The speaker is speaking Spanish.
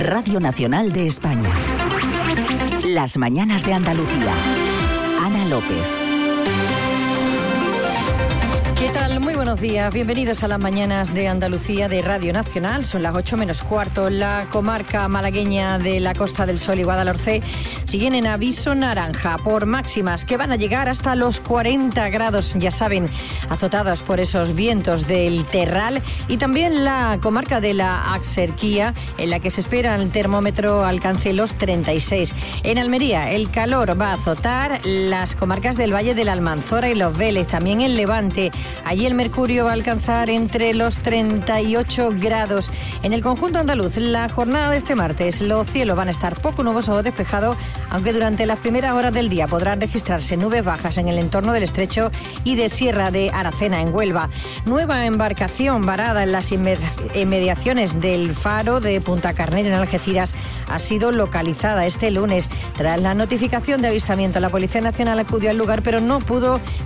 Radio Nacional de España. Las mañanas de Andalucía. Ana López. ¿Qué tal? Muy buenos días. Bienvenidos a las mañanas de Andalucía de Radio Nacional. Son las 8 menos cuarto. La comarca malagueña de la Costa del Sol y Guadalhorce siguen en aviso naranja por máximas que van a llegar hasta los 40 grados, ya saben, azotados por esos vientos del Terral, y también la comarca de la Axerquía, en la que se espera el termómetro alcance los 36. En Almería el calor va a azotar las comarcas del Valle de la Almanzora y los Vélez, también en Levante. Allí el mercurio va a alcanzar entre los 38 grados. En el conjunto andaluz, la jornada de este martes, los cielos van a estar poco nubosos o despejados, aunque durante las primeras horas del día podrán registrarse nubes bajas en el entorno del Estrecho y de Sierra de Aracena, en Huelva. Nueva embarcación varada en las inmediaciones del faro de Punta Carnero, en Algeciras, ha sido localizada este lunes. Tras la notificación de avistamiento, la Policía Nacional acudió al lugar, pero no pudo